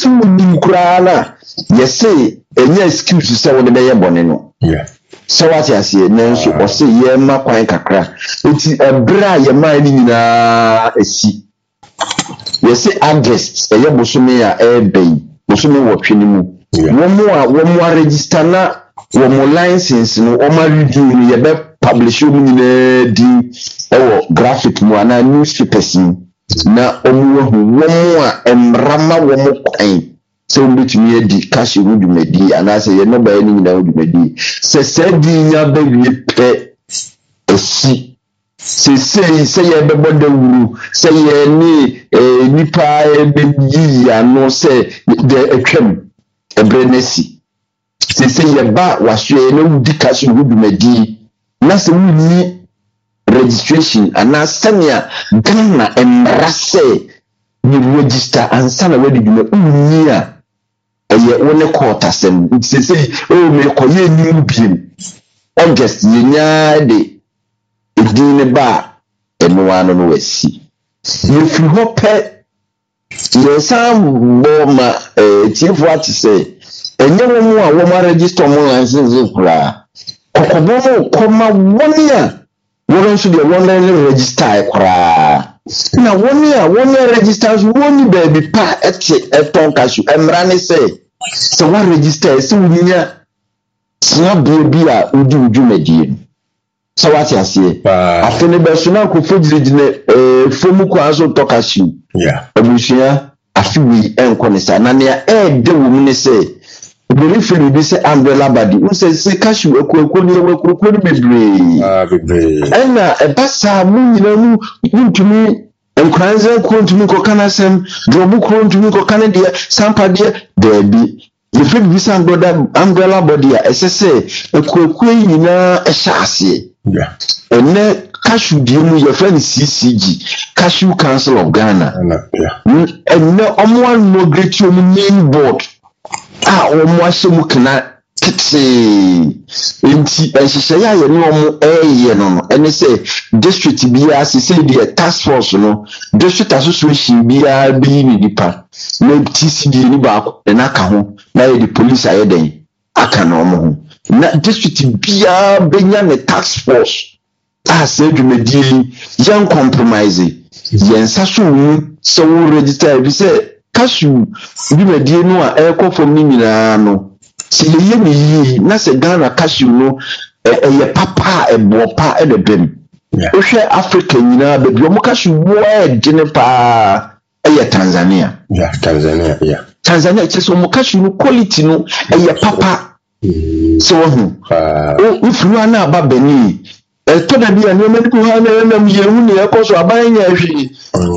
so wudi kura na yesi enya excuse say won be ye bone no so what you say nanso o say ye ma kwan kakra enti ebra ye ma ni nyina esi yesi August ye bosome a ebei bosome wo twene mu wo mo register na wo mo license no o ma review ni ye be publish o nyina di ewo graphic mu ana newspapers na o mo wo a emrama wo mo kwan so mbitumi edi cash wudumedi anase ye no ba ni nyina wudumedi se sedi nya ba wie pe esi se ye be bodo wuru se ye ni nipa be yi ano se de etwem ebrenesi se ye ba wahwe na wudi cash wudumedi na se wuni registration anase nya Ghana emrase ni register ansana wedi dum unia eye wone court asem say oh me koye ni biem August yenya de edine ba eno ano no wasi you feel hope you sam boma tiefo ati say enye wo mu a wo ma register mo license kura kokobo mo koma wonia wo nso de won register kura na one registers one baby pa eton kashu emrane say so one register so wunya sia baby a udi udwumadi so what you say afene be so na ko fogirigine fomu ko aso to kashu abusia afiwi enko ne sa na ne de wo mu ne say beri firi bi say umbrella body wo say kashu ekoko ni ekoko ni bebre ena ebasa mu nyina mu ntumi enkranze kontumi ko kanasem drobu kontumi ko kanade sampa de debi ye firi bi say umbrella body a esese ekoko nyina ehyaase ene kashu die mu ye friend CCG Cashew Council of Ghana ene omo no great your main board omo asemu kana tete enti ehihye ya ye no omo eye no ene say district bia say the task force no district association bia bi ni dipa no TCD ni ba na ka ho na ye the police ayeden aka no omo ho na district bia benya ne task force say dwumedi yan compromise yen saso so register bi say Cashew dwumedi no a ekofom ni nyina no si ye ni na se Ghana Cashew no eye papa ebopa edebem ohwe Africa nyina be bi omo Cashew wo edine pa eye Tanzania Tanzania che so omo Cashew no quality no eye papa so o ifuru na aba beni to da bia no medical ha na yehu ne ekoso aban nya hwe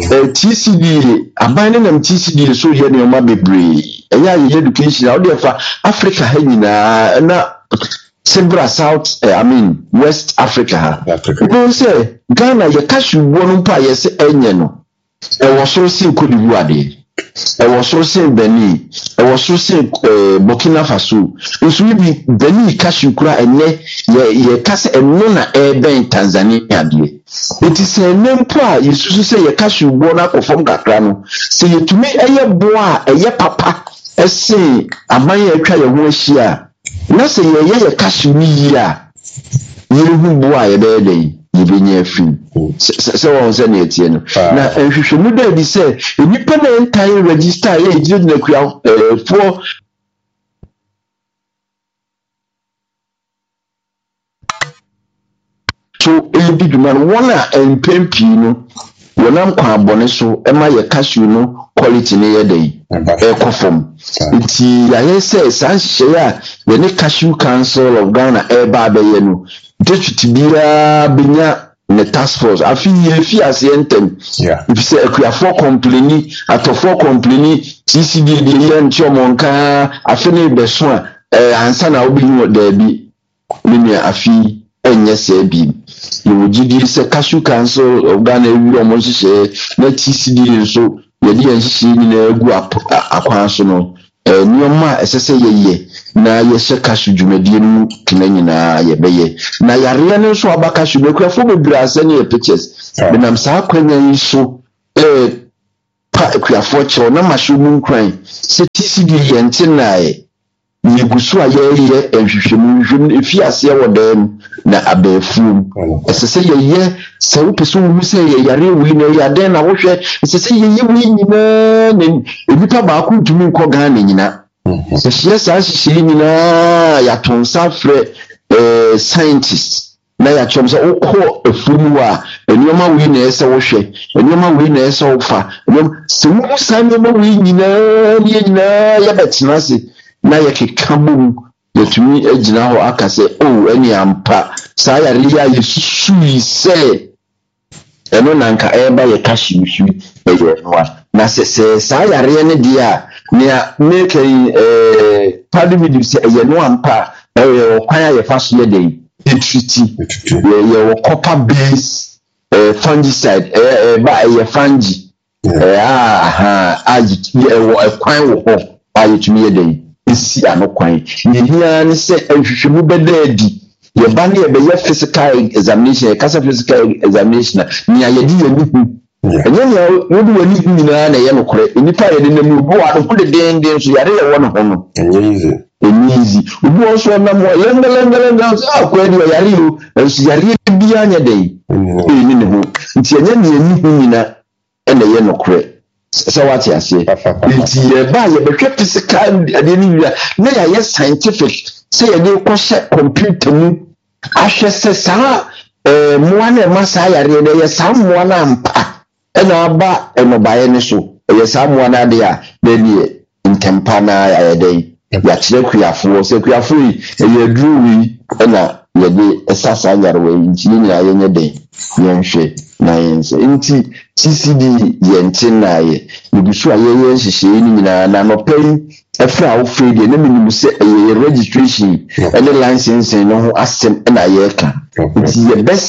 TCD aban ne nam TCD so ye ne ma bebre eya ye education how dey fa Africa ha nyina na Central South West Africa because Ghana ye Cashew wonu pa ye se enye no e wo so sin Cote d'Ivoire e wo so sin Benin e wo so sin Burkina Faso nso bi Benin Cashew kura enne ye kase enno na ben Tanzania de it is a nempo a yesusu se ye Cashew bo na akofom kakra no se yetumi eye bo a eye papa ese aman ye atwa ye ho ahia na se ye Cashew ni yi a yehu bo a ye be den yebenya film se won se na etie no na ehwehwemu da bi se enipa na entai register ye ejide na kua for so ebi duman wona empempi no wonam kwa abone so ema ye Cashew no quality ne ye dey ekofom nti ya ye se sanhye ya ye ne Cashew Council of Ghana eba be ye no deputy bia benya ne task force afi ye fi asientem if say akuafo complaini atofo complaini TCD de ye nchomonka afi ne beso a ansa na obi no da bi mini afi enye se bi you gidi se Cashew Council of Ghana ewi omo hihye na TCD so ye di enhihye ni na egu akwan so no nioma esese ye na ye se Cashew dwumadi no kina nyina ye beye na yare ne so aba Cashew be kwafo bebre asane ye pictures benam sa kwanya yi so pa akuafo kyerɛ na mahye mu nkran sɛ TCD yɛnte nae yegusu a yɛyɛ nhwehwɛmu efi ase wɔ dan na abɛɛfuom ɛsɛ sɛ yɛyɛ sɛ wopɛ sɛ wo sɛ yɛyare wi na yɛaden na wohwɛ ɛsɛ sɛ yɛyɛ wi nyinaa na ebipa baako ntumi nkɔ Ghana nyina ɛhyɛ saa hyehyɛ nyinaa yɛato nsa frɛ scientists na yɛakyerɛm sɛ wokɔ afuom a nneɛma wi na ɛsɛ wohwɛ nneɛma wi na ɛsɛ wofa sɛ wo saa nneɛma wi nyinaa yɛbɛtena ase na yɛkeka bom yɛtumi agyina hɔ aka sɛ ɛne ampa saa yare yi a yɛsusui sɛ ɛno na nka ɛba yɛka hyiwhyiwi ɛyɛ no a na sɛ saa yareɛ no deɛ a nea mekɛn padomidi sɛ ɛyɛ no ampa ɛyɛ ɔkwan a yɛfa so yɛ dɛn ɛtriti yɛwɔ copper base fungicide ɛba ɛyɛ fungi ɛwɔ ɛkwan wɔ hɔ a yɛtumi yɛ dɛn esi ano kwan yehia ne sɛ nhwehwɛmu bɛda adi yɛba ne yɛbɛyɛ physical examination yɛkasa physical examination nea yɛde yɛni hu ɛnyɛ nea wode w'ani hu nyinaa na ɛyɛ nokorɛ nnipa yɛde nam obi wɔ adoko dedenden so yare yɛwɔ no ho no ɛnyɛ easy obi wɔ so ɔnam hɔ lɛngalɛngalɛnga sɛ akɔa de ɔyare o ɛnso yareɛ biara nyɛ dɛn ɛni ne ho nti ɛnyɛ nea ɛni hu nyinaa ɛna ɛyɛ nokorɛ sɛ wate aseɛ nti yɛba yɛbɛhwɛ physical adeɛ no wia na yɛayɛ scientific sɛ yɛde kɔhyɛ computer mu ahwɛ sɛ saa mmoa no ɛma saa yareɛ no ɛyɛ saa mmoa no ampa ɛna aba ɛnɔbaeɛ no so ɛyɛ saa mmoa no adeɛ a baabi ntɛmpa no ayɛ dɛn yɛakyerɛ kuafoɔ sɛ kuafoɔ yi ɛyɛ aduro wei ɛna yɛde ɛsa saa nyarewa yi nti ne nyinaa yɛnyɛ dɛn yɛnhwɛ na yɛnsɛ nti TCD yɛnte naayɛ egusu a yɛyɛ nhyehyɛe no nyinaa na nɔpɛ yi ɛfrɛ a wofrɛ deɛ na menim sɛ ɛyɛ registration ɛne licensing no ho asɛm ɛna yɛreka nti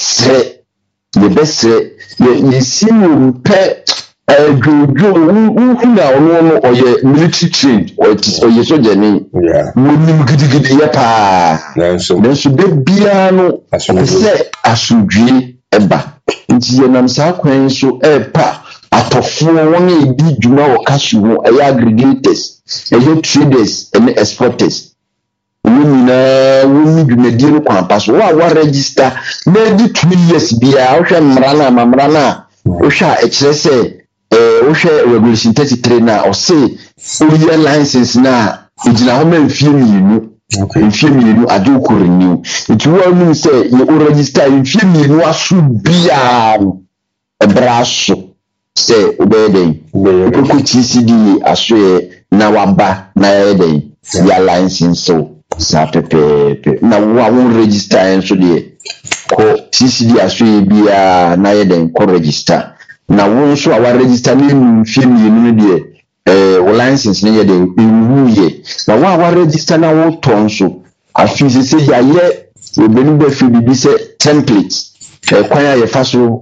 yɛbɛsrɛ yɛsi no mpɛ dwodwo wohu na ɔno no ɔyɛ military trained ɔyɛ sogyani wɔnim gidigidi yɛ paa nanso da biara no ɛpɛ sɛ asomdwie ɛba nti yɛnam saa kwan so ɛɛpa atɔfoɔ wɔn a ɛdi dwuma wɔ cashew ho ɛyɛ aggregators ɛyɛ traders ɛne exporters wɔn nyinaa wɔn dwumadie no kwan pa so wɔn a wɔaregister na ɛdi 2 years biara wohwɛ mmara no amamra no a wohwɛ a ɛkyerɛ sɛ wohwɛ regulation 33 na ɔse ɔyɛ license na ɛgyina hɔ ma mfie mmienu ade wokɔ renew nti woanom sɛ yɛ register mfie mmienu aso biara no ɛbra so sɛ wobɛyɛ dɛn wokɔ TCD asoɛ na waba na yɛyɛ dɛn yɛ license wo saa pɛpɛɛpɛ na wo a wo register nso deɛ kɔ TCD asoɛ biara na yɛ dɛn kɔ register na wo nso a wa register ne mfie mmienu no deɛ wo license ne yɛ de nwuye na wo a wa register na wo tɔ nso afi sɛ yɛayɛ obɛni bɛ fi bibi sɛ template kwan a yɛfa so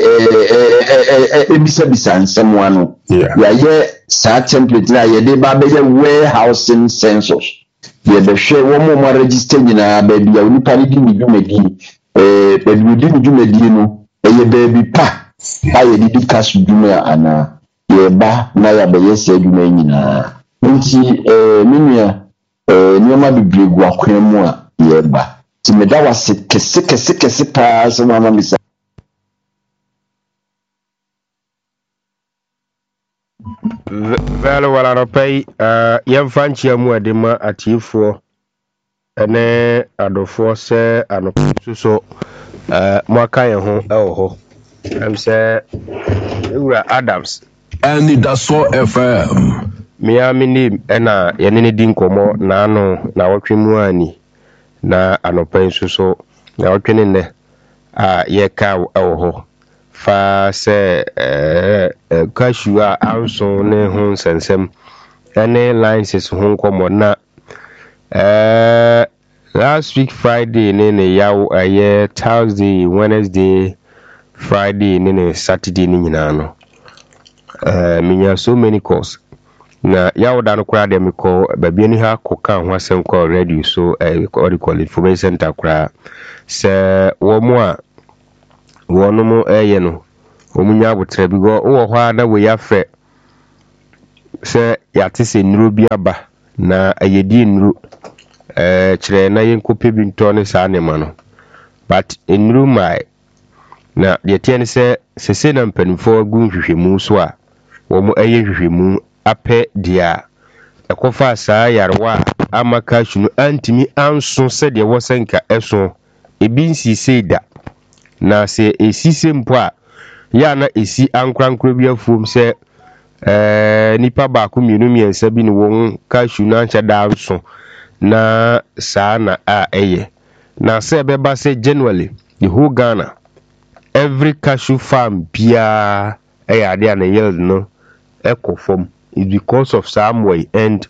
ebisabisa nsɛm ano yɛayɛ saa template na yɛde ba bɛyɛ warehousing census yɛbɛhwɛ wɔn mo register nyinaa baabi a onipa ne di ne dwumadie baabi odi ne dwumadie no ɛyɛ baabi pa a yɛde cash dwuma ana yɛba na yɛabɛyɛ sɛ adwuma nyinaa nti menua nneɛma bebree gu akwan mu a yɛba nti meda wase kɛse paa sɛ mama misa Vale wala ropai yɛmfa nkyia mu ade ma atiefoɔ ɛne adɔfoɔ sɛ anɔpɔ so mo aka yɛn ho ɛwɔ hɔ I'm say Ura Adams and it does so FM. Me name ena yenene din komo na ano na wotwe mu ani na anopan so na wotwe ne a ye ka ewo ho fa se cashew a anso ne ho sensem ene licenses ho komo na last week Friday ne yawo aye Thursday Wednesday Friday ne Saturday ni nyina no minya so many calls na yawoda no kura de me call babia ni ha koka ho asem call radio so what you call information center kura se wo mo a wo no mo no wo munya abotre bi go wo ho na we ya frɛ sɛ yɛate sɛ nnuro bi aba na ayɛdi nnuro kyerɛ na yɛnkɔpɛ bi ntɔ ne saa nneɛma no, but nnuro mmae na deɛ teɛ ne sɛ sese na mpanimfoɔ agu nhwehwɛmu so a wɔn ɛyɛ nhwehwɛmu apɛ deɛ a ɛkɔfa saa yarewa a ama cashew no antumi anso sɛdeɛ wɔ sɛ nka ɛso ebi nsisei da na sɛ esise mpo a yɛ na esi ankorankora bi afuom sɛ nipa baako mmienu mmiɛnsa bi ne wɔn cashew no anhyɛ da nso na saa na a ɛyɛ na sɛ ɛbɛba sɛ generally the whole Ghana every cashew farm biara ɛyɛ ade a ne yield no ɛkɔ fam because of saa mmoa and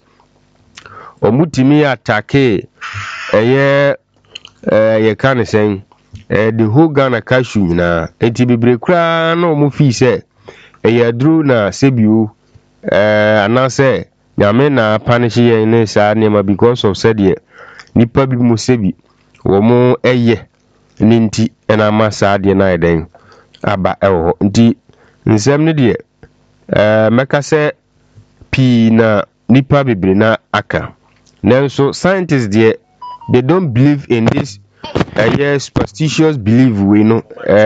omutimi atake ɛyɛ yɛka ne sɛn the whole Ghana cashew nyinaa enti bebree koraa na ɔmo fii sɛ ɛyɛ aduru na sebio anaasɛ nyame na punish yɛn ne saa nneɛma because of sɛdeɛ nipa bi mu sebi wɔn ɛyɛ ne nti ɛna ama saa deɛ na ɛdɛn aba ɛwɔ hɔ nti nsɛm ne deɛ mɛka sɛ pii na nipa bebree na aka nanso scientists deɛ they don't believe in this superstitious belief we know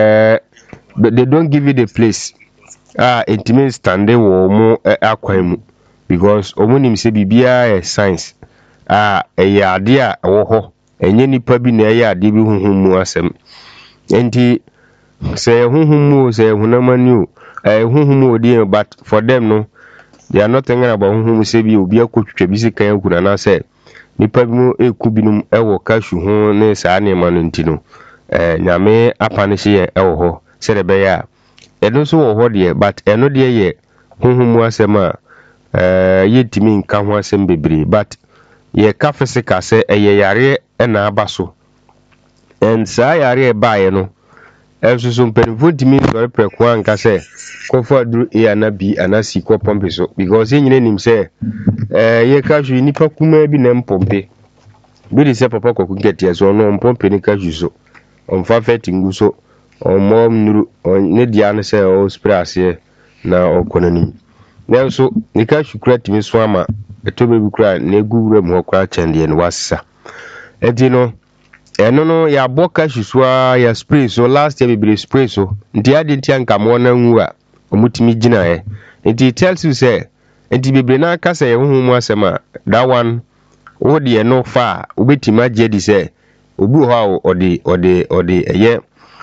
but they don't give it a place intime stande wɔ mo akwan mu because ɔmo nim sɛ biribiara yɛ science ɛyɛ ade a ɛwɔ hɔ ɛnyɛ nipa bi na ɛyɛ ade bi honhom mu asɛm enti sɛ honhom mu sɛ honam ani o honhom mu odi but for them no they are not thinking about honhom sɛ bi obi akɔtwitwa bi sikan akuna na sɛ nipa bi mu eku binom ɛwɔ cashew ho ne saa nneɛma no nti no nyame apa ne hye ɛwɔ hɔ sɛ de bɛyɛ a ɛno nso wɔ hɔ deɛ but ɛno deɛ yɛ honhom mu asɛm a yɛntumi nka ho asɛm bebree but yɛka physical sɛ ɛyɛ yareɛ ɛna aba so and saa yareɛ baeɛ no ɛnso so mpanimfoɔ ntumi nsɔre prɛko anka sɛ kɔfa aduru A ana B ana C kɔ pɔmpe so because yɛnyina nim sɛ yɛ cashew nipa kumaa bi na mpɔmpe bi de sɛ papa kɔkɔ nkɛteɛ so ɔno ɔmpɔmpe ne cashew so ɔmfa fɛti ngu so ɔmmɔ nnuru ne deɛ no sɛ ɔspray aseɛ na ɔkɔ n'anim nanso ne cashew kura tumi so ama ɛtɔ baabi kura na egu wura mu hɔ kura kyɛn deɛ no wasesa ɛnti no ɛno no yɛabɔ cashew so a yɛ spray so last year bebree spray so nti ade nti anka mo na nwu a ɔmutumi gyinaeɛ nti it tells you sɛ nti bebree na aka sɛ yɛhoho mu asɛm a that one wo deɛ no fa a wobɛtumi agye di sɛ obi wɔ hɔ a ɔde ɛyɛ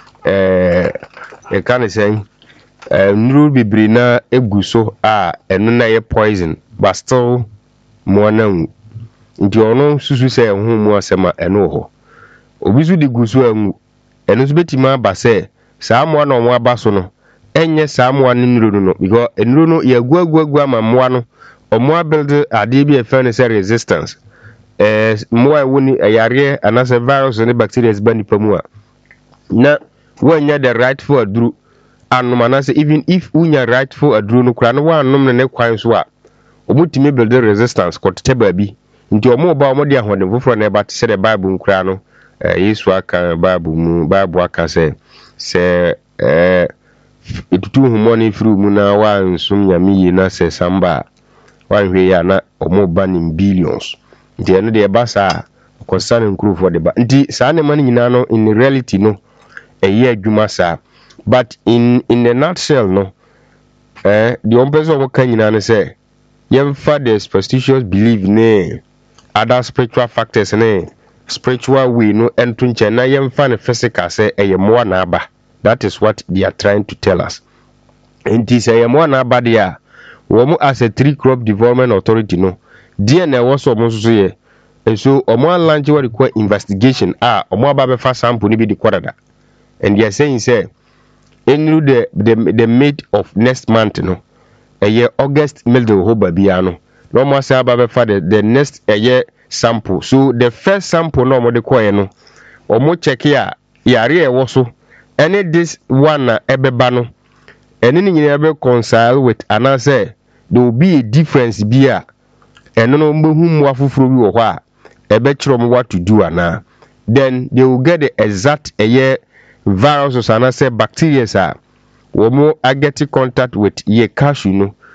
yɛka ne sɛn nnuro bebree na egu so a ɛno na yɛ poison but still mo na nwu nti ɔno susu sɛ yɛhoho mu asɛm a ɛno wɔ hɔ obi so de gu so anwu ɛno so betimi aba sɛ saa mmoa na ɔmo aba so no ɛnyɛ saa mmoa no nnuro no because nnuro no yɛagu ama mmoa no ɔmo abuild adeɛ bi ɛfɛ no sɛ resistance mmoa ɛwɔ ni ɛyareɛ anaasɛ virus ne bacteria ba nipa mu a na wɔnyɛ the rightful aduru anom anaasɛ even if wonya rightful aduru no koraa no wɔanom ne kwan so a ɔmo tumi build resistance kɔtetɛ baabi nti ɔmo ba ɔmo de ahoɔden foforɔ na ɛba te sɛ the Bible nkora no Yesu aka Bible aka sɛ etutu humɔ ne firi mu na wansom nyame yie na sɛ samba wanhwɛ ya na ɔmo ba ne billions nti ɛno de ɛba saa kɔsa ne nkurɔfoɔ de ba nti saa ne ma no nyinaa no in reality no ɛyɛ adwuma saa but in a nutshell no deɛ ɔmpɛ sɛ ɔmo ka nyinaa no sɛ yɛmfa the superstitious belief ne other spiritual factors ne spiritual way no ento nkyɛn na yɛmfa ne physical sɛ ɛyɛ mmoa na aba. That is what they are trying to tell us. Nti sɛ yɛ mmoa na aba deɛ a wɔn as a tree crop development authority no deɛ na ɛwɔ so ɔmo nso so yɛ nso ɔmo alanche what they call investigation a ɔmo aba bɛfa sample no bi de kɔ dada and they are saying sɛ ɛnuru the mid of next month no ɛyɛ August middle hɔ baabiara no na ɔmo asa aba bɛfa the next ɛyɛ sample so the first sample na ɔmo de kɔɛ no ɔmo check a yare ɛwɔ so ɛne this one na ɛbɛba no ɛne ne nyinaa bɛ reconcile with anaasɛ there will be a difference bi a ɛno no mbehu mmoa foforɔ bi wɔ hɔ a ɛbɛkyerɛ ɔmo what to do ana then they will get the exact ɛyɛ viruses anaasɛ bacteria a wɔn agɛte contact with yɛ cashew no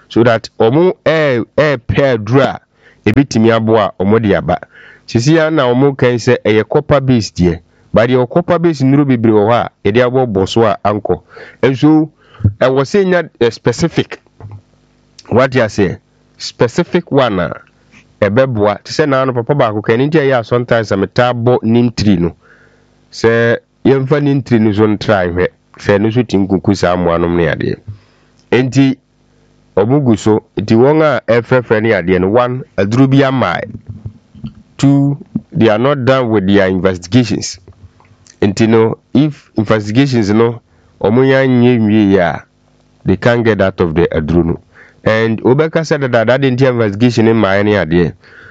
so that omo pair dura ebitimi aboa omo de aba sisi ya na omo kan se eye copper base die ba de copper base nuru bebre wo ha e de abo boso a anko enso e wo se nya specific what you say specific one ebeboa te se na no papa ba ko kan ntia ya sometimes ametabo nimtri no se yemfa nimtri no so ntrai hwe se no so tinkuku sa amoanom ne ade enti obugu so ti won a efrefre ne ade no one aduru bia mai two they are not done with their investigations enti no if investigations no omunya nyewie ya they can't get out of the aduru no and obeka said that the investigation in my any ade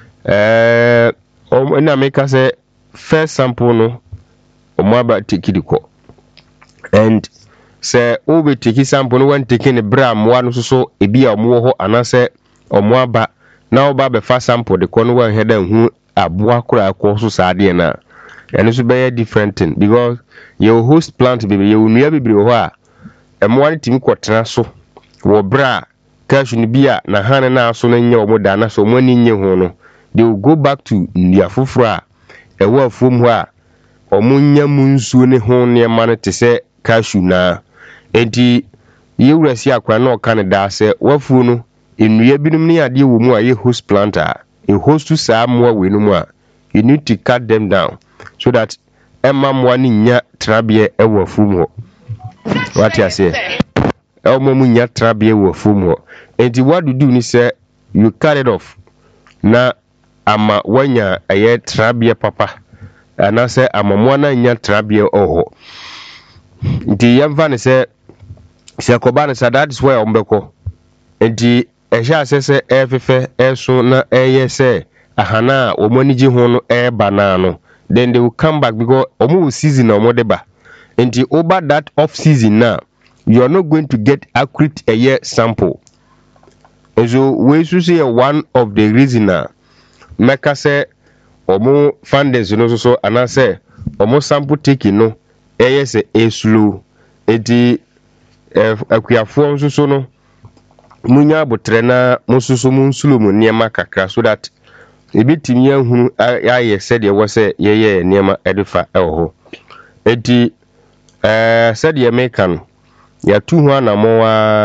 na make say first sample no omo aba take it ko and say obe take sample no one taking the bram one so ebi omo ho anase omo aba na oba be first sample the kon one head hu aboa kura ko so saade na and so be different thing because your host plant be you nua bibiri ho a emo one timi kwotena so wo bra cash ni bia na hane na so na nya omo da na so mo ni nye ho no they will go back to ndia foforo a ewo afom ho a omo nya mu nsuo ne ho ne ma no te se cashew na enti yewurasi akwa na oka ne da se wafuo no enua binum ne ade wo mu a ye host planter a host to sa mo we no mu a you need to cut them down so that emma mo ni nya trabie ewo afom ho what you say elmo mu nya trabie wo afom ho enti what you do ni say you cut it off na ama wanya aye trabie papa ana say amamo na nya trabie oho nti yamfa ne say koba ne say that is where ombeko enti ehya asese efefe eso na eye say ahana omoniji ho no eba no then they will come back because omo season omo deba enti over that off season now you are not going to get accurate a year sample. So we should say one of the reason make us say omo funders no so and say omo sample taking no say a slow eti akuafo so no munya abotre na mususu munsulu mu niema kakra so that ebitimi ahunu aye said ye was say ye niema edifa eho eti said ye make no ya tu ho na mo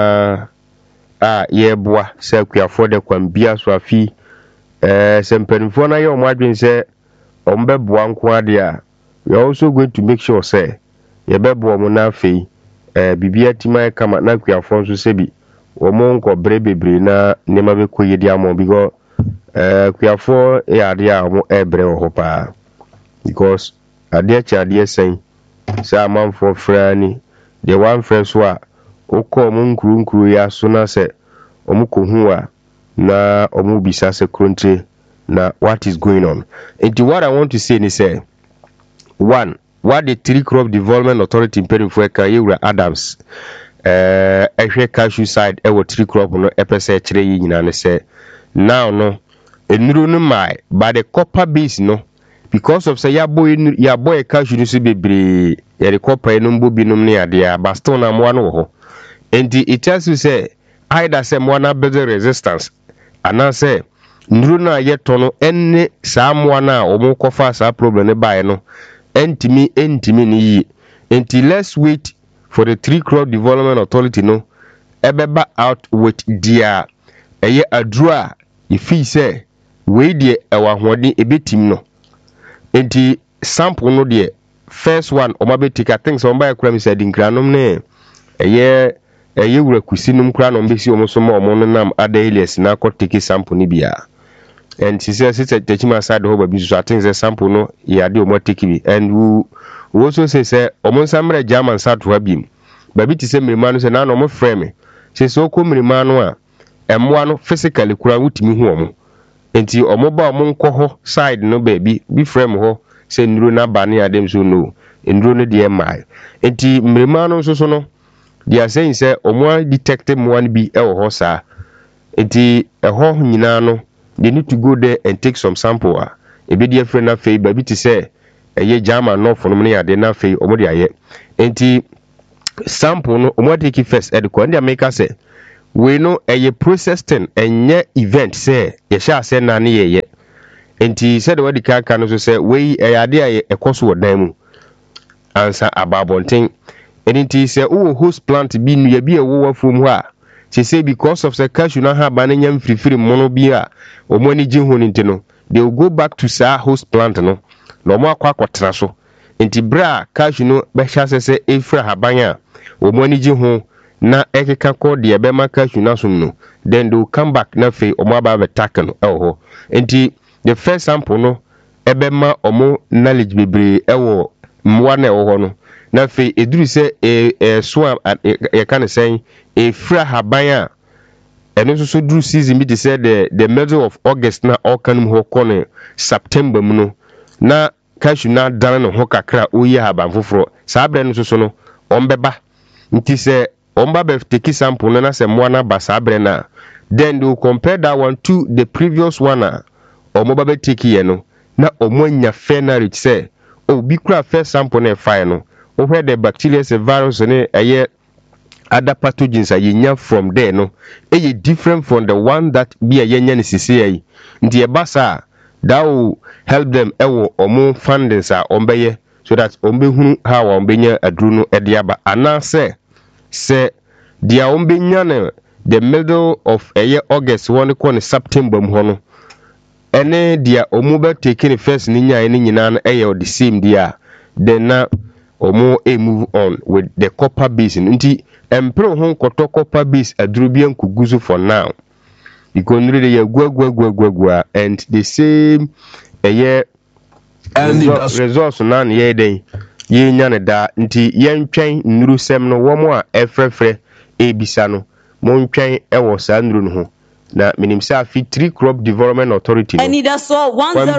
a ye boa se akuafo de kwambia so afi sempanfo na ye o madwen se o mbe boa nko ade a we are also going to make sure say ye be boa mo na afei bibia timai kama na akuafo so se bi o mo nko brebebre na nema be koyedi amo because akuafo ya ade a mo ebre ho pa because ade cha ade sen sa manfo frani the one friend so a okọ mo nkuru ya so na se omukohu a na omubisa se krontre na what is going on. And what I want to say is say one, what the Tree Crop Development Authority in Periferica Yura Adams ehwe cashew side ewo tree crop no epese kire yi nyina ne se now no enuru no mai by the copper base no because of say ya boy cashew no so bebre ya the copper no mbo binum ne ade a baston na mo no ho and it tells you say either say mo na better resistance ana say nuru na ye to no enne sa mo na o mo kofa sa problem ne bae no entimi ni yi until let's wait for the Tree Crop Development Authority no ebeba out with dia eye adura ifi say we de ewa hodi ebetim no enti sample no de first one o mabetika things on buy kram say dinkranom ne eye wura kusinum kra no mbesi o mo so ma o mo no nam adailes na ko take sample ni bia and she says it's a techima side ho babi so I think the sample no ya de o mo take bi and we also say omo samre German side to abim babi ti say mirima no say na no mo frame say so ko mirima no a emmoa no physically kura wutimi hu omo enti omo ba omo nko ho side no baby bi frame ho say nduro na ba ne adem so no nduro no de mai enti mirima no so no they are saying say omo detect mo bi e wo ho sa enti ho nyina no they need to go there and take some sample e be dey friend na fei babi ti say eye German no for no ne ade na fei omo de aye enti sample no omo take first ediko and they make us say we no a process thing enye event say ye sha say na ne ye enti said what the kan no so say we ade a ekoso wodan mu ansa ababonten enti say wo host plant bi nu ye bi e wo wafom ho a say because of the cashew na ha ba na nyam frifiri mono bi a omoni gi ho nti no they will go back to sa host plant no na omo akwa so enti bra cashew no be sha say efra haban a omoni gi ho na ekeka ko de be ma cashew na sum no then they will come back na fe omo aba be tak no ho enti the first sample no ebe ma omo knowledge bebre ewo mwa na ewo ho no na fe eduru se so e kan say efra haban a eno so duru season bi say the middle of August na all kanum ho kone September mu no na cashew na dan no ho kakra oyi haban foforo sa abre no so no ombeba nti se omba be take sample no na se mwa na ba sa abre na then they will compare that one to the previous one omoba be take ye no na omonya fenarich say obi kura first sample na fire no where the bacteria se virus ne aye other pathogens are from there no e different from the one that be a yenya ni sisi nti e basa that will help them ewo omo fundings a ombeye so that ombehunu how ombenya aduru no e dia ba anase se dia ombenya ne the middle of a year August one ko September mu ho no ene dia omo be take the first ni nya ni nyina na e the same dia then na omo move on with the copper base nti empro hon koto copper base adrubian kuguzo for now ikonre de ya gwa and the same year results na na ye den ye nya ne da nti ye ntwen nuru sem no wo mo a efrefre ebisa no mo ntwen ewo sa nuru no ho na minim sa fi 3 crop development authority no and that's all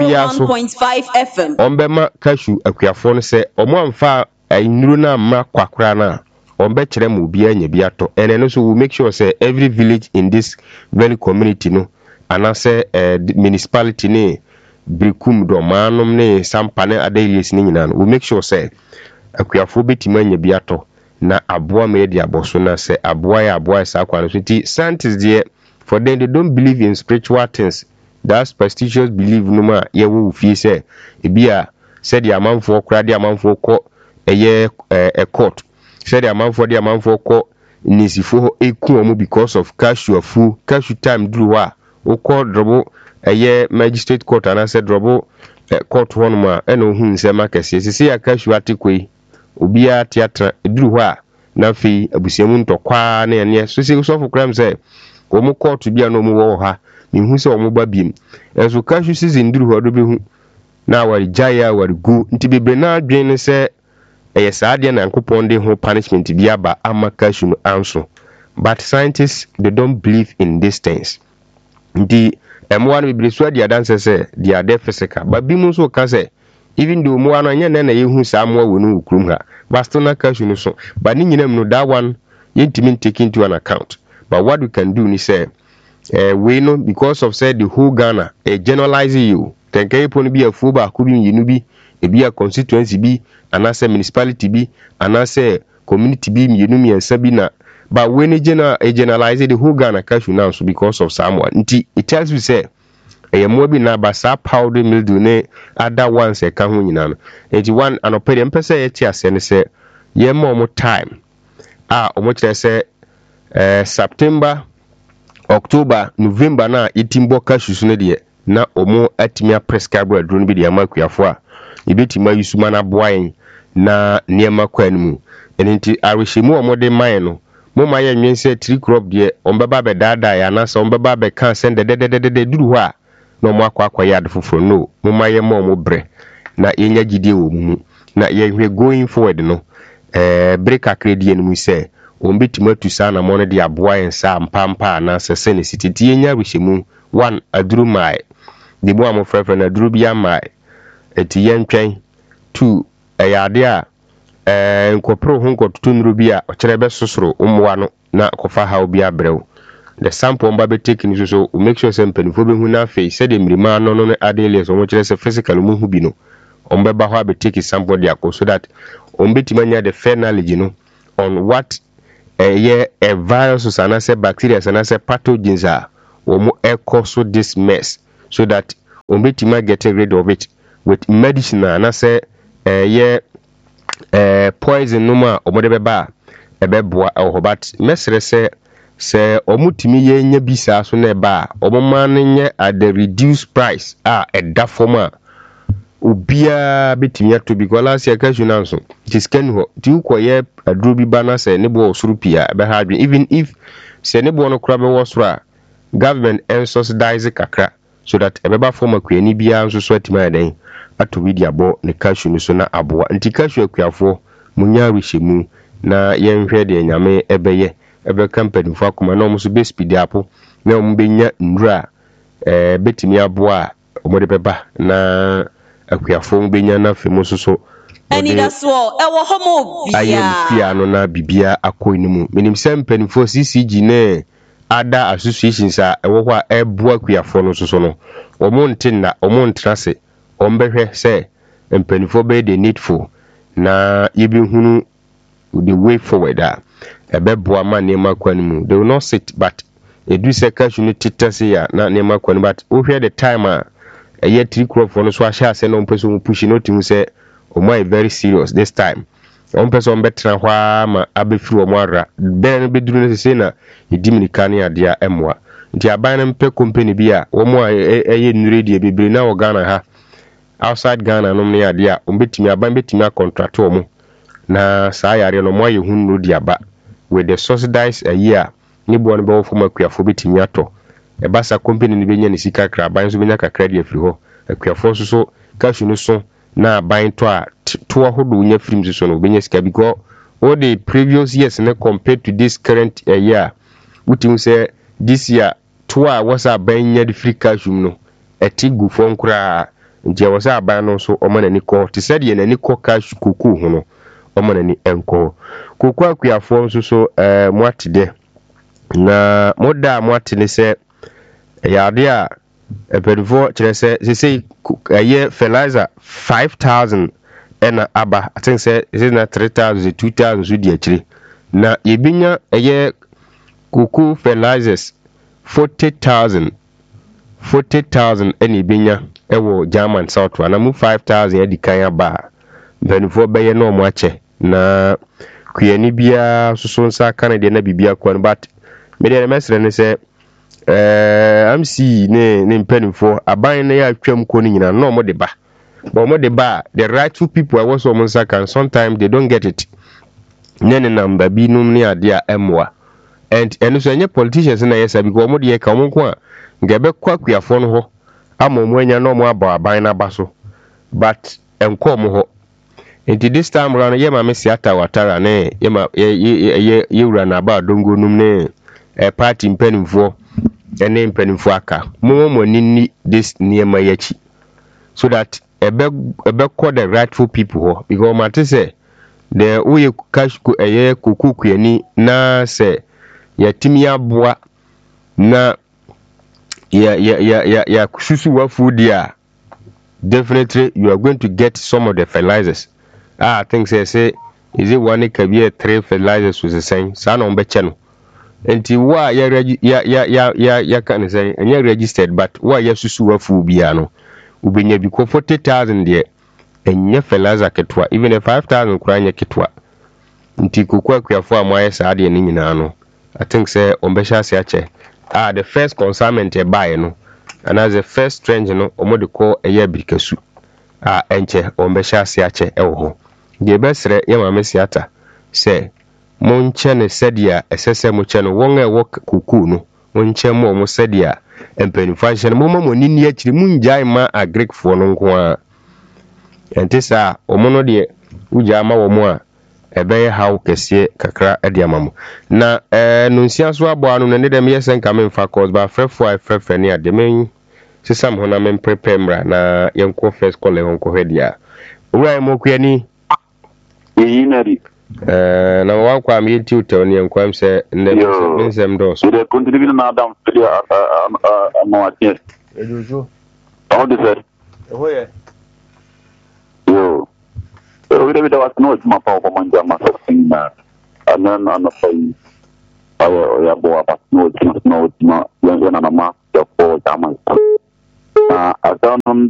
101.5 FM ombema cashew akuafo no se omo amfa nuru na ma kwakra na ombe kire mu bia nya biato and no so we make sure say every village in this very community no anase municipality ne brikum do manum ne sampane adelies ne nyina no we make sure say akuafo betima nya biato na aboa media boso na say aboa sa kwa no so ti scientists there for them they don't believe in spiritual things that superstitious belief no ma ye wo fie say ebia said the amanfo kra the amanfo ko eye court said the amanfo ko nisifo eku omo because of cashew time duru wa o ko drobo eye magistrate court and said drobo court one ma eno hu nsema kese sisi ya cashew atikwe obia theatre duru wa na fi abusiamu ntokwa na ene so so kram say omo court bia no mo wo ha mihu se omo ba biem enso cashew season duru ho do be hu na wari jaya wari gu nti bebre na adwen ne se saade na nkopon de ho punishment bi aba ama cashew no anso but scientists they don't believe in these things nti emwa no bebre so dia danse se dia de physical but bi mu so ka se even though mu anya na yehu sa amwa wonu ukrum ha but still na cashew no so but ni nyinam no that one yentimi take into an account but what we can do ni say we know because of say the whole Ghana generalize you tenkai pon bi afu ba ku bi yinu bi ebi a constituency bi anase municipality bi anase community bi yinu miensa bi na but when generalize the whole Ghana cashew now so because of someone nti it tells you say mo bi na ba sa powder mildew ne other ones e ka ho nyina no enti one anopere mpese ye ti ase ne se ye mo time omo kire se September October November na itimbo cashew no de na omo atimia prescribe aduro bi de amakuafo a ibetima yusuma na boayen na niema kwanu enti arehemu omo de man no mo maye nwense 3 crop de ombeba be dada ya na so ombeba be kan send de duru ho a na omo akwa yard foforo no mo maye mo omo bre na yenya gidie wo mu na ye hwe going forward no break akredi enu se ombetima tu sana mo ne de aboayen sa mpampa na sese ne sititi yenya arehemu 1 aduru mai de bo amo frefre na aduru bia mai eti yentwen 2 ayade a nkopro ho nkotutu nuru bia okere be sosoro umwa no na kofa ha obi abrew the sample mba be take ni so make sure say mpanifo be hu na face say de mrima no no adele so mo kire say physical mu hu bi no ombe ba ho abe take sample dia ko so that ombetimanya the fair knowledge no on what a virus and as a bacteria and as a pathogens are or cause this mess so that might get rid of it with medicine and as a poison no more or whatever but mesre say omutimi ye nya bisa so na ba omoma nye at the reduced price da forma obia betimi ato because last year cash na so discan ho ti ukoye aduro bi ba na say ne bo osuru pia be ha even if say ne bo no kura be wosura government subsidize kakra so that ebeba forma kwani bia nso so atima den ato bi abo ne cash no so na aboa nti cash akuafo munya rishemu na yenhwe de nyame ebeye ebe company for akoma na omuso be speed apo na ombenya ndura betimi aboa omode beba na akuafo mbenya na femu so ani da so ewo homo bia ayem no na bibia akoinimu minim sempany for CCG ne ada associations a ewo kwa eboa akuafo no so no omontinna omontrase ombehwe se empanifo be the needful na yebi hunu the way forward ebeboa ma nema kwanimu they will not sit but edu seka shunu titase ya na nema kwani but we hear the time ye 3 crop for no so ahia se no person push no tim se omo very serious this time on person betra hwa ma abefiri omo ara ben be duru ne se na ediminika ne ade a emwa nti aban na mpe company bi a omo eye nure die bebre na o Ghana ha outside Ghana no ne ade a ombetimi aban betimi a contract omo na saa yare no mo ye hunu di aba with the subsidize a year ni bo no be form akuafo betimi ato e basa company ni benya ni sika kra ban so benya kakra di afiri ho akuafo so cash no so na ban to a to ahodo nya film so no benya sika because all the previous years na compared to this current year utim say this year to a was a banya the free cash no etigu fo nkura ntia was a ban no so omana ni ko ti said ye na ni ko cash kuku ho no omana ni enko kuku akuafo so mwatide na moda mwatine se yade a epedifo kire se ye fertilizer 5000 ena aba I think say is na 3000 2000 so di akire na yebinya ye kuku fertilizers 40000 eni binya ewo German South na mu 5000 edikan aba benifo beye no mo ache na kuyani bia susun sa Canada na bibia kwa but me dey mesre ne se MC ne mpanimfo aban na ya atwam ko ni nyina no mo de ba but mo de ba the rightful people I was on second sometimes they don't get it nene number bi num ni ade a emwa and so any politicians na yes because mo de ka mo ko a ngebe kwa kuafo no ho amomo anya no mo aba aban na ba so but enko mo ho into this time round ye ma me siata watara ne ye ma ye ura na ba dongo num ne party mpanimfo ene mpanimfo aka mo nini this niema yachi so that ebe call the rightful people ho because mate say the uye cash ko eye kukuku yani na se yatimi aboa na ya kususu wa food ya definitely you are going to get some of the fertilizers I think say is it one can be 3 fertilizers was the same sana ombeche no enti wa ya kan say enya registered but wa ya susu wa food bia no ubenya bi ko 40000 de enya fertilizer ketwa even a 5000 kuranya ketwa nti kokwa kwafo amaye sa de ni nyina no I think say ombesha se ache the first consignment e buy no and as the first strange no omode ko eye birikasu enche ombesha se ache ewo ho de besre ye ma mesiata se monche ne sedia esese mo che no won e wo kuku no monche mo sedia empeni function mo mo nini akiri munjai ma agric fo no nko a entisa omono de uja ma wo mo a ebe hawo kese kakra ade amamo na nunsia so abo anu ne dem yesen ka me fa cause ba frefo ne ade men sisam ho na men prepare mra na yenko first call e honko hedia ura mo kuyani yinari na wa kwa mi tutor ne yenko am se ne sem do so de continue na adam no ati ejojo how de say hoye yo pero we was no ma pa ko manja ma something na and then on the phone, I bought no, young and a master for German. I don't know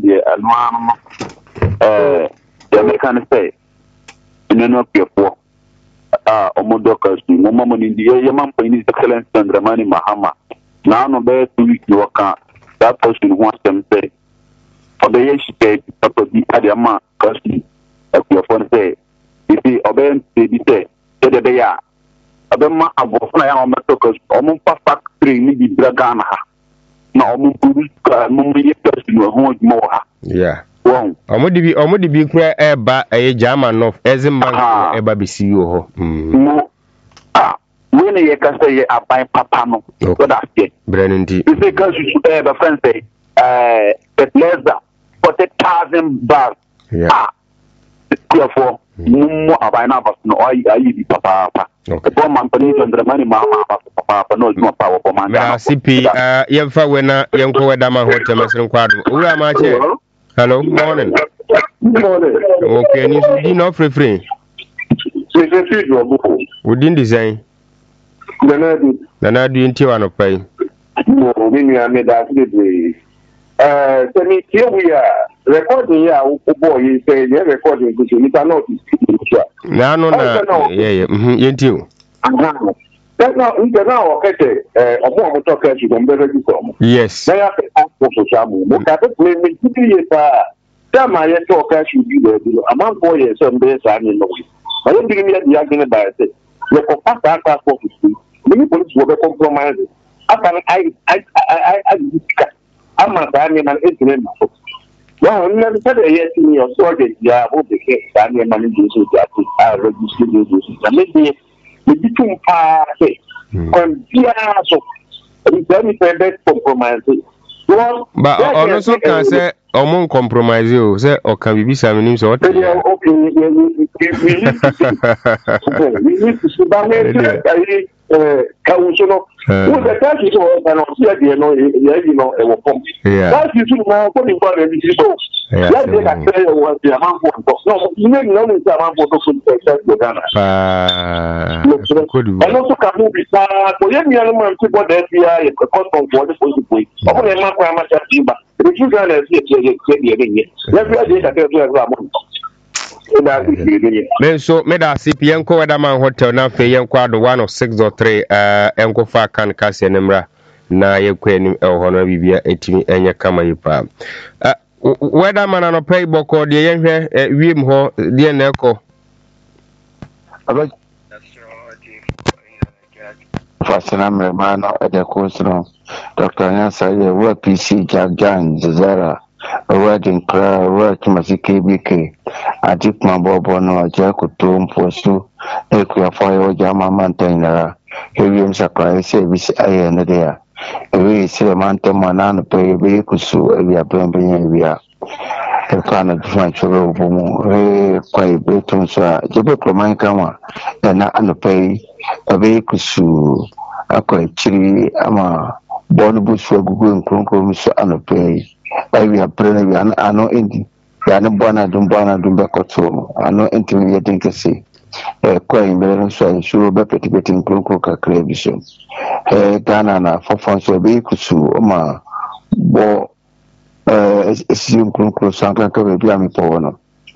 the American say, in an appeal for Omodokers, Momon in the Yaman Payne excellence and the money Mahama. Now, no better to you account that person wants them say. For the year she paid, the Adama, custody, as your phone say, if he obeyed the say, they are. Abema abofna ya omatokos omo factory ni bi dragana ha na omo produce mo ye person ho mo ha yeah omo di bi kura eba German of Ezimbank eba bi CEO ho mo when ye can say abai papa no what that say Brenndi you say cause you the friend say fertilizer 40,000 bags therefore mo abai na bas no ayi di papa the man police and the money mama papa no power for man CP yemfa wena yenko wedama hotel mesrin kwado ura ma che hello morning okay ni so di no free c'est fait du beaucoup within design nana du nti wa no pai no mi ame da de so me here we are recording here boy say the recording go to not na no na yenti o that's now okay omo talk to them better do some yes na ya for social mo ka to play me you Tama ye talk should be there among boy so be say no I don't believe me ya gonna by say you go pass that for you many police will be compromise after I I'm not saying man it's in my well, never said yes in your soldiers, yeah, will be here, Daniel managers who got to register those. And maybe the between party, so it's very compromise. But also can say, among compromise, you say, or can be some names or we need to see council the country so and see you know a pump that is now putting for the people let they can say what the amount for no you know the amount for Ghana and also can be for me and people that we are a custom for the police open the mark for amateur team but the children are here let me get that so meda CPN ko Weatherman Hotel na fe yen kwado 106.3 enko fa kan kase nemra na yekwa ni hono bibia etimi enye kama yipa Weatherman no pay boko de yenhwe wiem ho de na eko Fasina Mermano Edekosro Dr. Nyansa ye PC Jagjan Zara wedding prayer work masike bike adik mabobo no ajakuto mposu ekwa fayo jama mantenera hewiem sakrai service ayene dia ewe sire mante manano pe be kusu ebia pembenya ebia ekana dufan choro bomu kwa ibetum so jebe proman kama na anope ebe kusu akwa chiri ama bonu busu gugu nkonko miso anope we are praying we are ano indi we are no bona dum bekoto ano enti we think say kwa imbere so ensure be petibeti nkroko kakra bi so Ghana na fofon so be kusu ma bo esi nkroko sanka ka be bia mi po no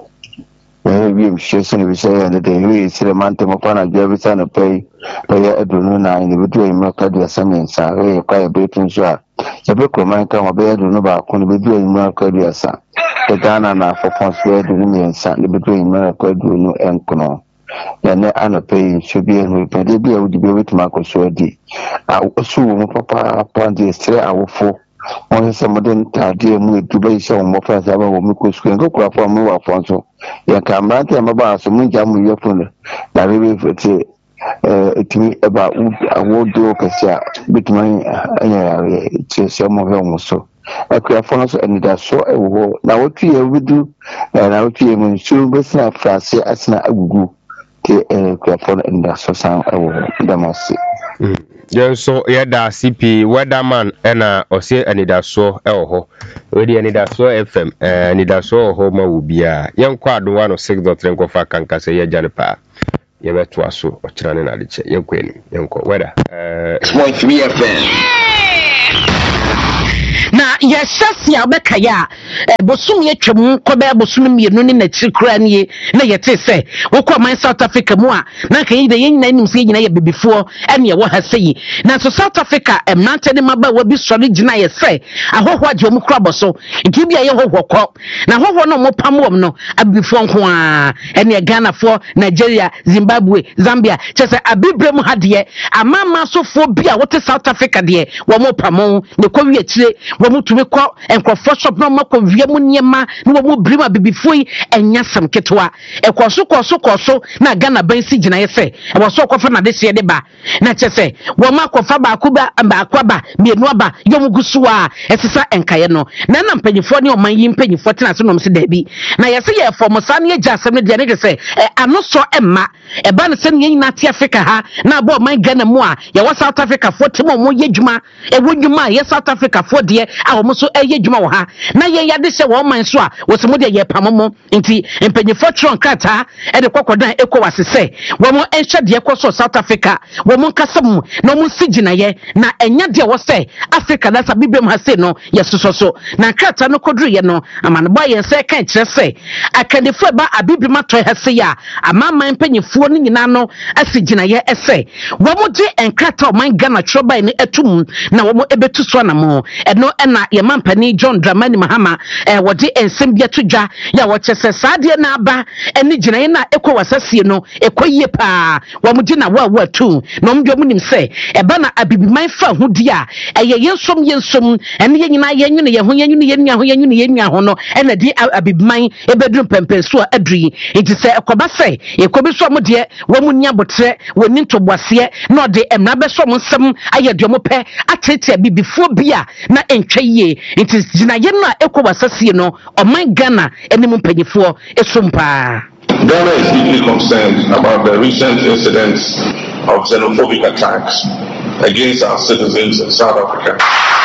we mshese ni bisaya na de we sire mante mo pana jabi sana pay ya edunu na individu imaka dia samensa we kwa betun so Jabe Kroman kama be do no ba ko no be do enuma ka du asa the Ghana na fofon so do no mensa ne be do enuma ka du no enkono ya ne anope should be no pe de bia udi be wetima ko so di so mo papa pande stre awofo on se modern tade mu du be se mo fa sa ba wo mi ko sku en ko afọ mo wa fon so ya kamra te ma ba so mu ja mu yefo no da be fete etimi eba awodo kasia bitman anya tse mo he mo so akwa fono so enida so ewo na wotu ye wudu na wotu ye mun su besna frase asna agugu ke akwa fono enida so san ewo damasi so da CP Weatherman na ose enida so ewo ho we di enida so FM enida so ho ma wo bia yen kwa do 106.3 ko fa kan kase ye jane pa yebeto aso ochira ne na de che yenko enim yenko weather 3 FM na yɛhyɛse a wobɛkaya bosom yɛtwam kɔbɛɛ bosom mmienu ne n'akyiri koraa nie na yɛte sɛ wokɔ ɔman South Africa mu a na nka yɛde yɛnyina nim sɛ yɛnyina yɛ bibifoɔ ɛne ɛwɔ ha sɛ yi nanso South Africa mmerante ne maba bi sɔre gyina yɛ sɛ ahɔhoɔ agye ɔmo kora bɔ so nti bi a yɛhɔhoɔ kɔ na ahɔhoɔ no ɔmo pam wɔm no abibifoɔ nko a ɛne Ghanafoɔ Nigeria Zimbabwe Zambia kyɛ sɛ abibrɛ mu ha deɛ amama sofoɔ bi a wote South Africa deɛ wɔmo pamo ne kɔwi akyire wɔmo tumi kɔ nkrɔfoɔ shop na ɔmo kɔ wie mu nneɛma na wɔmo biri ma bibifoɔ yi ɛnya sam ketewa ɛkɔso na Ghana ban si gyina yɛ sɛ ɛwɔ so kɔfa na de hyɛ de ba na kyɛ sɛ wɔmo akɔfa baako aba mmienu aba yɔm gu so a ɛsesa nkaeɛ no na mpanyinfoɔ ne ɔman yi mpanyinfoɔ tena so nom se dabi na yɛsɛ yɛ fɔm saa ne yɛgya asɛm no deɛ ne de sɛ ano sɔ ɛma ɛba ne sɛ ne nyina te Africa ha na abɔ ɔman Ghana mu a yɛwɔ South Africa foɔ tem ɔmo yɛ dwuma ɛwɔ dwuma a yɛ South Africa foɔ deɛ a ɔmo so ɛyɛ dwuma wɔ ha na yɛn yade hyɛ wɔn man so a wɔsɛ mo deɛ yɛ pam mo nti mpanyinfoɔ twerɛ nkrataa ɛde kɔkɔdan ECOWAS sɛ wɔn ɛnhyɛ deɛ kɔ so South Africa wɔn nkasa mu na wɔn si gyinaeɛ na ɛnya deɛ wɔ sɛ Africa na sa bibem ha se no yɛ soso so na nkrataa no kɔduru yɛ no amanebɔ yɛn sɛ kan kyerɛ sɛ akandefo ba abibem atɔ ha se ya amaman mpanyinfoɔ no nyinaa no asi gyinaeɛ ɛsɛ wɔn de nkrataa ɔman Ghana twerɛ ban no atum na wɔn ɛbɛtu so anamo ɛno ɛna yɛma mpani John Dramani Mahama wɔde nsɛm bi ato dwa ya wɔkyɛ sɛ saa deɛ na aba ɛne gyinaeɛ na ECOWAS asie no ɛkɔ yie paa wɔn gye na wo atu na wɔn deɛ wɔn nim sɛ ɛba na abibiman fa ho di a ɛyɛ yɛnsom ɛne yɛn nyinaa yɛnwene yɛn ho yɛnwene yɛn nua ho no ɛna di abibiman ɛbɛduru pɛmpɛn so a aduri nti sɛ ɛkɔba sɛ ɛkɔbi so wɔn deɛ wɔn nya botrɛ wɔn ni ntoboaseɛ na ɔde mmara bɛsɔ wɔn nsɛm ayɛ deɛ wɔn pɛ atetea bibifoɔ bi a na ɛntwa yie nti gyinaeɛ no a ECOWAS asie no ɔman Ghana anim mpanyinfoɔ esom paa. Ghana is deeply concerned about the recent incidents of xenophobic attacks against our citizens in South Africa,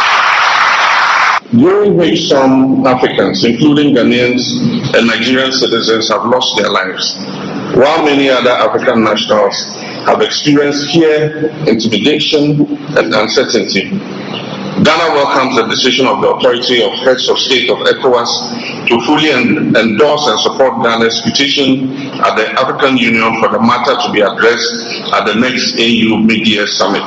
during which some Africans, including Ghanaians and Nigerian citizens, have lost their lives, while many other African nationals have experienced fear, intimidation, and uncertainty. Ghana welcomes the decision of the authority of heads of state of ECOWAS to fully endorse and support Ghana's petition at the African Union for the matter to be addressed at the next AU mid-year summit.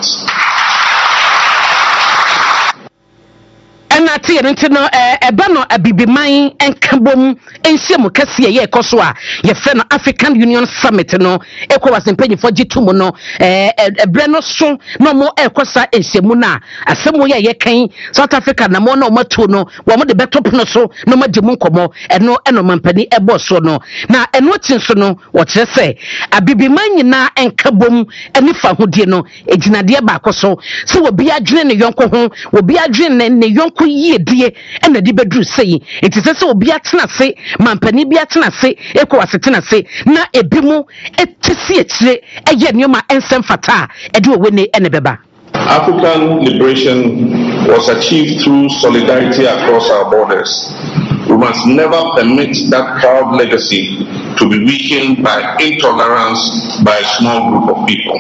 ɛna te yɛn nti no ɛba no abibiman nkabom nhyiamu kɛseɛ yɛ ɛkɔ so a yɛfrɛ no African Union Summit no ECOWAS mpanyinfoɔ gye to mu no ɛbrɛ no so na ɔmo ɛkɔ saa nhyiamu no a asɛm wo yɛ yɛkan South Africa na mo na ɔmo ato no wɔn de bɛto pono so na ɔmo agye mu nkɔmɔ ɛno ɛna ɔmampani ɛbɔ so no na ɛno akyi nso no wɔkyerɛ sɛ abibiman nyinaa nkabom ɛne fa hodie no egyinadeɛ baako so sɛ obi adwene ne yɔnko ho obi adwene ne yɔnko yie die ɛna de beduru sei enti sɛ obi atena se mampani bi atena se ECOWAS atena se na ebi mu etisi akyire ɛyɛ nneɛma ɛnsɛm fata ɛde owe ne ɛne bɛba. African liberation was achieved through solidarity across our borders. We must never permit that proud legacy to be weakened by intolerance by a small group of people.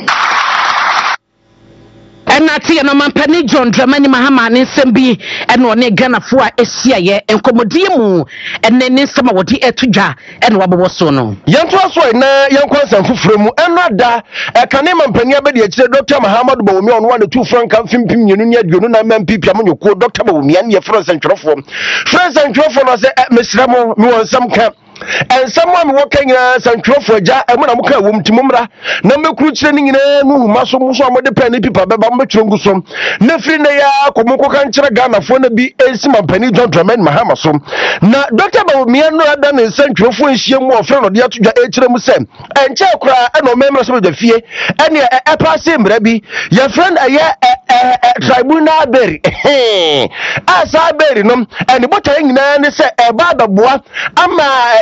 ɛna te yɛn ɔmampani John Dramani Mahama ne nsɛm bi ɛna ɔne Ghanafoɔ a ɛhyia yɛ nkɔmmɔdie mu ɛne ne nsɛm a wɔde ɛto dwa ɛna wɔabobɔ so no yɛnto aso na yɛnkɔ nsɛm foforɔ mu ɛno da ɛkane mampani abɛde akyire Dr. Mahamadou Bawumia ɔno wane tu franka mfimpim nyenu ne aduonu na MPP amanyɔkuo Dr. Bawumia ne yɛfrɛ nsɛntwerɛfoɔ no sɛ mesrɛ mo mewɔ nsɛm ka ensam a me woka nyina santwerɛfo agya ɛmo na moka wom timomra na mekuru kyerɛ ne nyina no huma so mo so amode pa ne pipa bɛba mbɛtwerɛ ngu so na firi ne ya akɔmokɔka nkyerɛ Ghanafoɔ na bi ensi mampani John Dramani Mahama so na Dr. Bawumia no ada ne santwerɛfo nhyiam mu ɔfrɛ no de ato dwa ɛkyerɛ mu sɛ ɛnkyɛ kora ɛna ɔmɛmra so bɛda fie ɛne ɛpaase mbra bi yɛfrɛ no ɛyɛ tribunal berry a saa berry no ɛne bɔtare nyina ne sɛ ɛba bɛboa ama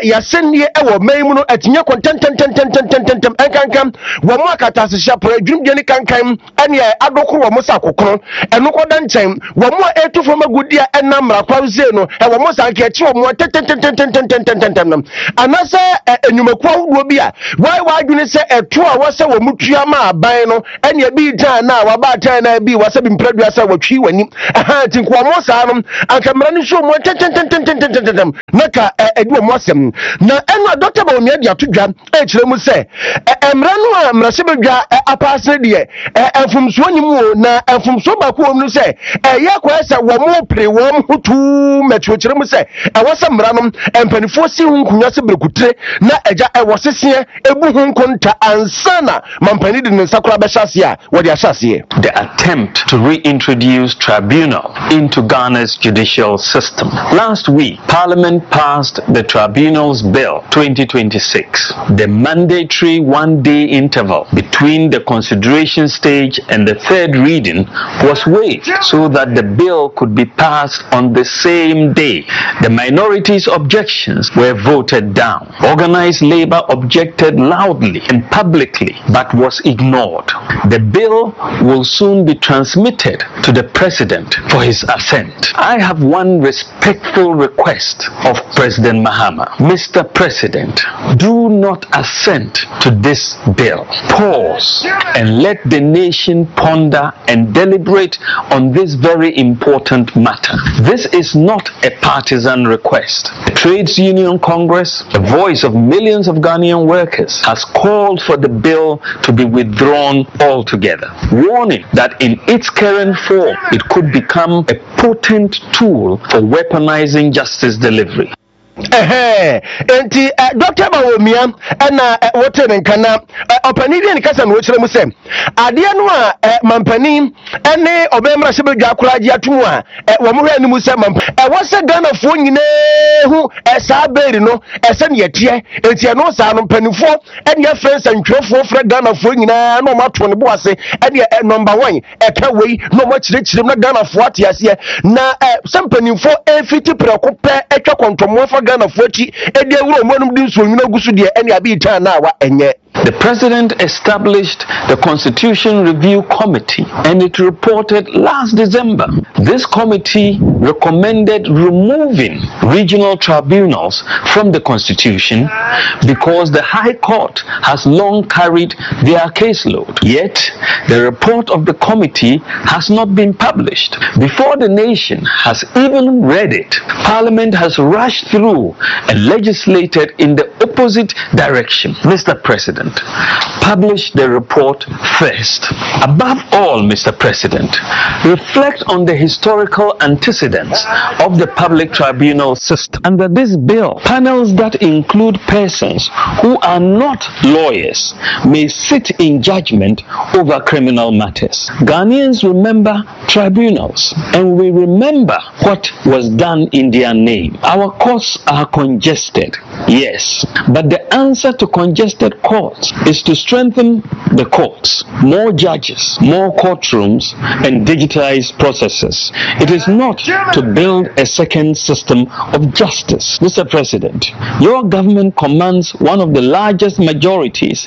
yasenie ewo maimu no atinye kontententententententem enkankam wo mo akata sehya pro adwumde ne kankan ene adokoro wo mo sakokoro eno koda nchen wo mo etufo magudia enamra kwawze no ewo mo sanke chi wo mo tententententententem anase enyumaku ahodo bi a wai wadwene se eto a wose wo mutua ma aban no ene bi tan na waba tan na bi wase bi mpradua sa watwi wani aha tinko mo sa no ankamra ni so mo tentententententem naka edu mo asem na eno Dr. Bawumia dia to dwa e kire mu se emra no a mra se bedwa apase de enfumso nyimu na enfumso ba ko mu se ye kwa se wo mo pre wo hutu metu kire mu se e wo se mra no empanifo si hunkunya se brekutre na eja e wo sese ebu hunkonta ansana mampani de nsakura be hyase a wo de hyase. The attempt to reintroduce tribunal into Ghana's judicial system. Last week, Parliament passed the Tribunals Bill 2026. The mandatory one-day interval between the consideration stage and the third reading was waived so that the bill could be passed on the same day. The minority's objections were voted down. Organized labor objected loudly and publicly but was ignored. The bill will soon be transmitted to the President for his assent. I have one respectful request of President Mahama. Mr. President, do not assent to this bill. Pause and let the nation ponder and deliberate on this very important matter. This is not a partisan request. The Trades Union Congress, the voice of millions of Ghanaian workers, has called for the bill to be withdrawn altogether, warning that in its current form it could become a potent tool for weaponizing justice delivery. Enti Dr. Bawumia na wote nkana opanidi ni kasa no kire mu se ade no a mampani ene obemra se bedwa akuraji atumu a wo mo hwe ni mu se mampa wo se Ghana fo nyine hu sa beri no se ne yete enti no sa no panifo ene ya friends antwefo fra Ghana fo nyina no mato ne bo ase ene number 1 ka wei no mo kire na Ghana fo atiase na sampanifo efiti preko pe etwa kontomo fa Ghana fuachi edi ewuro monum di nso nyina gusu de ene abi tan na wa enye. The President established the Constitution Review Committee and it reported last December. This committee recommended removing regional tribunals from the Constitution because the High Court has long carried their caseload. Yet, the report of the committee has not been published. Before the nation has even read it, Parliament has rushed through and legislated in the opposite direction. Mr. President, publish the report first. Above all, Mr. President, reflect on the historical antecedents of the public tribunal system. Under this bill, panels that include persons who are not lawyers may sit in judgment over criminal matters. Ghanaians remember tribunals, and we remember what was done in their name. Our courts are congested, yes, but the answer to congested courts is to strengthen the courts, more judges, more courtrooms, and digitized processes. It is not to build a second system of justice. Mr. President, your government commands one of the largest majorities.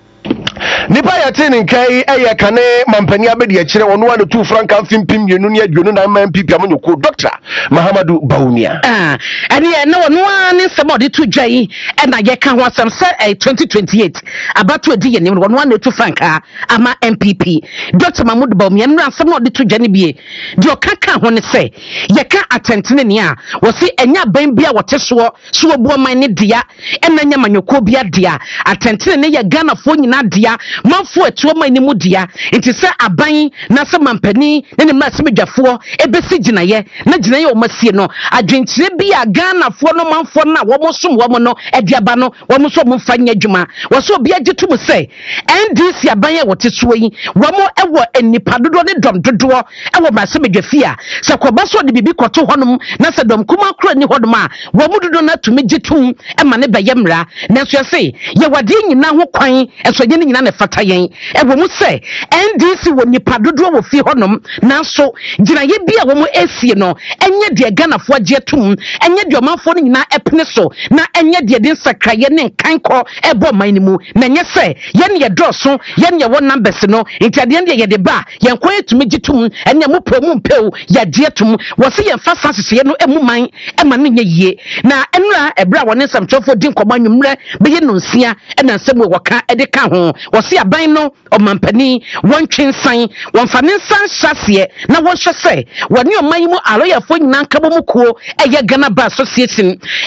Nipa ya tini nkai eye kane mampani abedi akire ono ade tu franka mfimpim yenu ne aduonu na MPP amonyoko Dr. Mahamadu Bawumia ani na wono ani sema de tu dwai na ye ka ho asem se 2028 abato edi ye ne wono ane tu franka ama MPP Dr. Mahamadu Bawumia nra asem de tu dwane bie de okaka ho ne se ye ka atentene ne a wo se enya ban bia wote so buo man ne dia na nya manyoko bia dia atentene ne ye Ghana fo nyina dia manfo etuo man ni mu dia enti se aban na se mampani ne ne ma se medwafo ebesi ginaye na ginaye o masie no adwentire bi a Ghana fo no manfo na wo mo som wo mo no ediaba no wo mo so mo fanya dwuma wo so bi agitum se NDC aban ye wote so yi wo mo ewo enipa dodo ne dom dodo ewo ma se medwafi a se ko ba so de bibi koto honom na se dom kuma kro ni hodom a wo mo dodo na tumi gitum e ma ne beyemra na so se ye wade nyina ho kwan eso ye nyina ne fa fata yen e wo mu se NDC wo nipa dodo wo fi honom nanso gina ye bia wo mu esie no enye de ganafo agye tum enye de omanfo no nyina epne so na enye de din sakraye ne nkanko ebo man ni mu na enye se ye ne ye droso ye ne ye wo numbers no ntiade ne ye de ba ye nkwa etumi gitum enye mu promu mpeu ya de tum wo se ye fa sasese no emu man ema ne nye yie na enura ebra wo ne samchofo din komanwumre be ye no nsia ena nsem wo ka ede ka ho wo se aban no omampani won twensan won fa ne nsan hyase na wo hwe se woni oman mu aloyafo nyina nkabo mu kuo eye Ghana Bar Association